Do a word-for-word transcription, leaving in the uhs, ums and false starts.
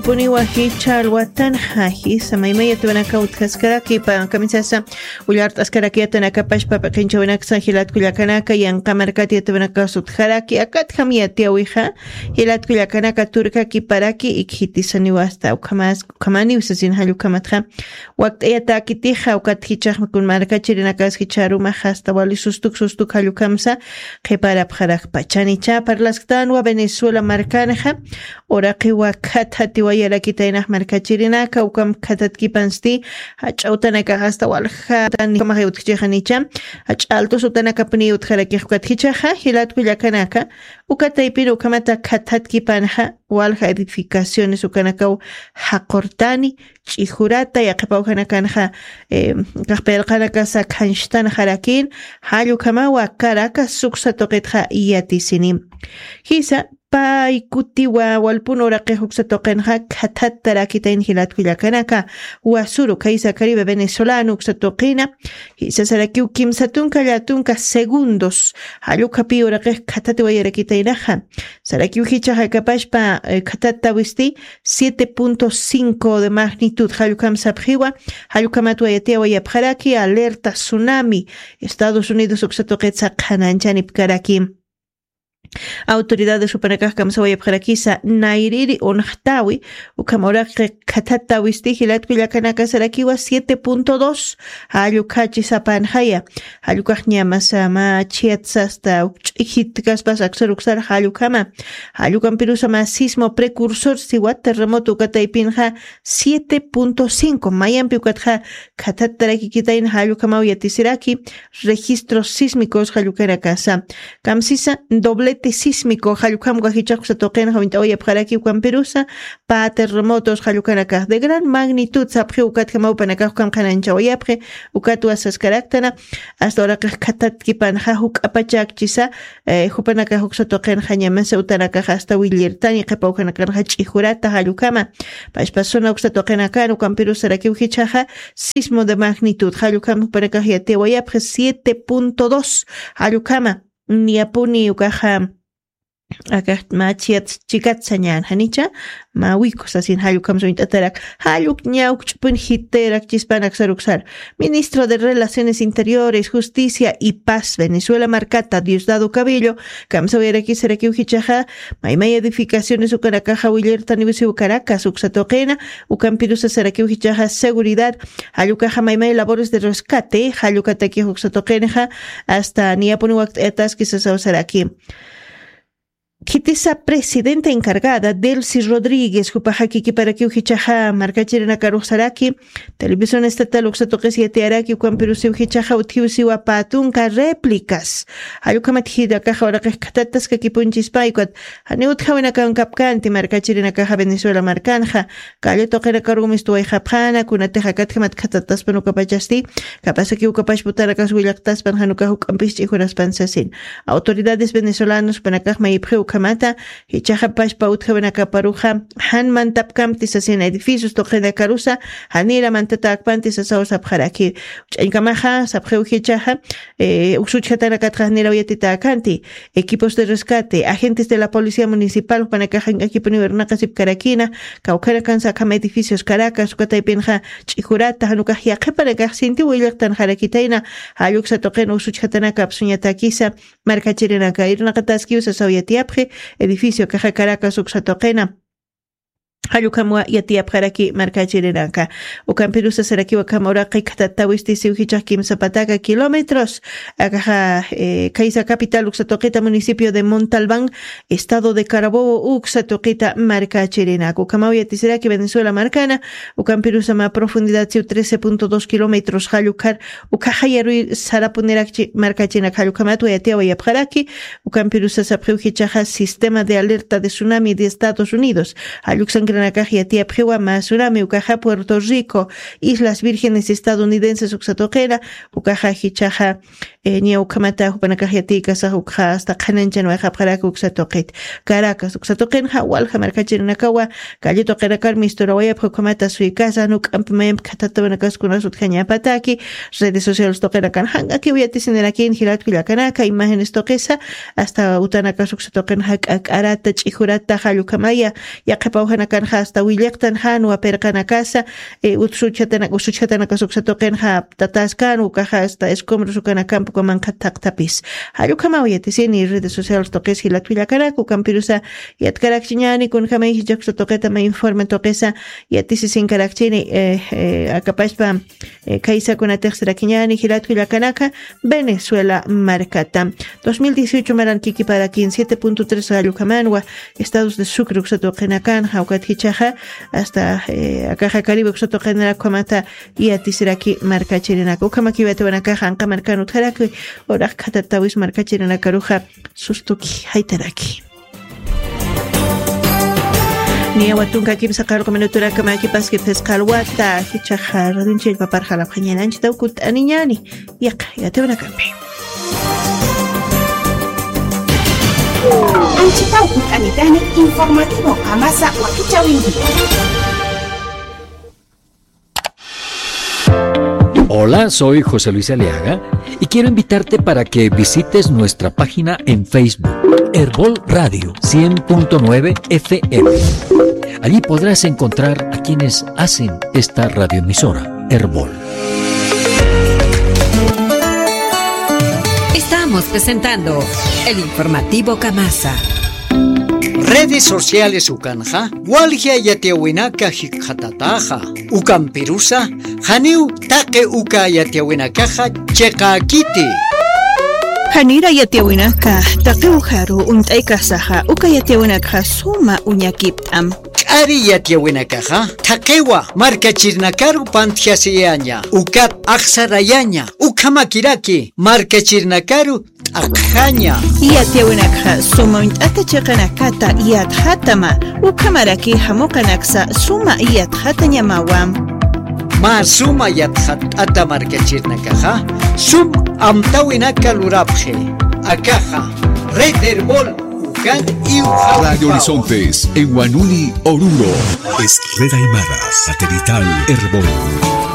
Puni wahicha alwatan haji samaymaya tuwanaka utqaskaraki pa kamisasa ullart askaraki atanaka pashpa qinchawanaka sanjilat kullakanaka yanqamarkati tuwanaka sutjaraki akat hamiyati awija hilat kullakanaka turkaki paraki ikhitisani wasta ukamas ukamani usasin halukamatja waqtayata kitija ukat hichaj kun markachirinaka hicharu hasta wali sustuk sustuk halukamsa qepara pjaraj pachanicha parlasktanwa Venezuela markanja oraqi wakat hati Yarakitaina markachirinaka ukam katatkipansti hachautanaka hasta walja tan kama utkichanicha hachalto sutanaka pni utjarakijkatkichaja hilat kullakanaka ukataypiru kamata katatkipanha walja edificaciones ukanaka hakortani chihurata yaqipawhanakanja eh qapelqanaka sakhanshtan harakin halu kama wa karaka suksa toqetja yatisini hisa paikuti wa walpuno raqehuxa toqenja khatatara kitain hilat kullakanaka wasuru kaisa caribe venezolano uxatoqina hisa sarakiu kimsatunka latunka segundos haluka pi raqej khatati wayara kitainaja sarakiu hichaja kapashpa khatata wisti siete punto cinco de magnitud halukam sabjiwa halukamatu ayatia wayapjaraki alerta tsunami Estados Unidos uxatoqetsa qananchani pkaraki Autoridades supanakaj kamsawaya pjarakisa nairiri onjtawi ukamoraqe katata wistihilat kullakanaka sarakiwa siete punto dos halukachi sapanjaya halukaj ñamasama chiatsasta uch'ijitkas aksarukzar halukama halukan pirusama sismo precursor siwa terremoto ukataypinja siete punto cinco mayampi ukatja katataraki kitain halukama uyatisiraki registros sísmicos halukanakasa kamsisa doble sísmico Jalukam Guajichakusa Toquen Javintawaya Pjaraki Perusa pa terremotos Jalukanaka de gran magnitud Sapri Ukat Kamau Panakam Kananchawayapre Ukatu Asaskaraktana hasta ahora Katatkipan Hahuk Apachak Chisa Jupanaka Huksa Toquen Hanyamasa Utanaka hasta Willirtani Kapaukanaka Hachihurata Jalukama Pashpasona Uksa Toqenakan Ukam Perusa Raki Ujichaja sismo de magnitud Jalukam Panakajate Wayapre siete punto dos Jalukama Niapuni ukaja akat machiat chikat sanyan hanicha ma wikos asin halukam sointatarak haluk ñauk chupun hiterak chispanak saruksar Ministro de Relaciones Interiores, Justicia y Paz Venezuela Marcata Diosdado Cabello kamsaweraki seraki uhichaja maymay edificaciones ukarakaja willerta nivisi Caracas uksatoqena ukampirusa seraki uhichaja seguridad halukaja maymay labores de rescate halukataki uksatoqeneja hasta niapuni waqt etas kisasawsaraki Kitisa presidenta encargada Delcy Rodríguez Jupajaki Kiparaki Ujichaja Markachirina Karusaraki Televisión Estatal Uxatoquesi Atiaraki Kwampirusi Ujichaja Utiusi Wapatunka réplicas Alukamat Hidakaja Orakatatas Kakipunchispaikwat Haneut Javanakan Kapkanti Markachirina Kaja Venezuela Marcanja Kaleto Kerakarumis Tuajapana Kunateja Katkamat Katatas Panukapachasti Kapasaki Ukapash Butarakas Willaktas Panhanukahuk Ampichi Juraspansasin Autoridades venezolanos Panakaj Maipre Kamata hichaja pashpa utjavenaka paruja hanman tapkam tisasin edificios toqena karusa hanira mantata akpanti sasaw sabjaraki chainkamaja sabjeu hichaja eh usuchatara katjanira uyatita akanti equipos de rescate agentes de la policía municipal panakajan equipo nibernaka sipkarakina kaukara kansa kama edificios Caracas ukataypinja chihurata hanukajia qepanakaj sinti willaktan harakitaina hayuksa toqena usuchatana kapsuñatakisa markachirinaka irnaqataski sasawyatiapje edificio Caja Caracas Uxatoqena Halukamwa yatia pjaraki markachirinaka ukampirusa seraki wakamoraqi katatawisti siuhichajkim zapataka kilómetros akaja eh, Caiza capital Uxatoqita municipio de Montalbán estado de Carabobo Uxatoqita markachirinaka ukamawyatisiraki Venezuela marcana ukampirusa ma profundidad siu trece punto dos kilómetros halukar ukajayaru sarapunerakchi markachina halukamatu yatia wayapjaraki ukampirusa sapriuhichaja sistema de alerta de tsunami de Estados Unidos haluksan Granacajia Tía Priwa Tsunami Ucaja Puerto Rico Islas Vírgenes Estadounidenses Uxatoqena Ucaja Hichaja Niaukamata Upanacajia Tica Sahuja hasta Kanancha Nueja Paraka Uxatoqet Caracas Uxatoqenja Walja Marcachirnakawa Calleto Caracar Mistorawaya Procomata Suicasa Nuk Ampmem Katatabanacas Kunasut Pataki redes sociales Toquenacan Hanga que voy a tener aquí en Gilat Villacanaka imágenes toquesa hasta Utanacas Uxatoqenja Arata Chihurata Halukamaya Yakapauhanacan kanja hasta Willectan hanu apercana casa utsuchatana usuchatana kasuksatoqenja tataskan ukaja hasta escombros ukana campo kamanka taktapis hayukama uyatisini redes sociales toques hilatwila karaku kampirusa yatkarakchiñani kun kamay hijaksatoqeta ma informe toqesa yatisisin karakchini akapashpa kaisa kuna textrakiñani hilatwila kanaka Venezuela marcata dos mil dieciocho maran kiki para siete punto tres hayukamanwa estados de Sucre uksatoqenakan haukat hichaja hasta akaja Caribe uksatoqenara komata yatisiraki markachirinaka ukamaki watawanakaja anqa markanu tharaki oraq khatatawis markachirinaka ruja sustuki haytaraki Ni watunka kimsa qaruqa minutura kama kipaski pesqalwata hichaja radinchil paparjala qañananchi tawkut aniñani yaqa yatawanakapi Anchitawkut anitani informativo Kamasa wakichawinki Hola, soy José Luis Aliaga y quiero invitarte para que visites nuestra página en Facebook, Herbol Radio cien punto nueve F M. Allí podrás encontrar a quienes hacen esta radioemisora, Herbol. Estamos presentando el informativo Kamasa. Redes sociales ukanja, walgia yatiawinaka hikhatataja, ukampirusa, haniu take uka yatiawinakaja chekakiti. Hanira yatiawinaka, take uharu untaikasaja, uka yatiawinaka suma uñakiptam. Ari yatiawinakaja, takewa markachirnakaru pantjasiyaña, ukat aksarayaña, ukamakiraki, markachirnakaru Akhaña Yatiawinakha suma int'ata chiqanakata yathatama ukamaraki hamuqanaksa suma yathatañamawam Ma suma yathatata markachirnakaja sum amtawinaka lurapje akaja Red Herbol ukan y Radio Horizontes en Huanuni, Oruro es Red Aymara Satelital Herbol.